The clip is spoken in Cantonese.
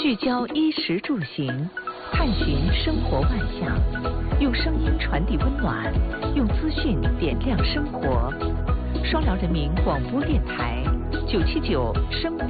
聚焦衣食住行，探寻生活万象，用声音传递温暖，用资讯点亮生活。双辽人民广播电台979生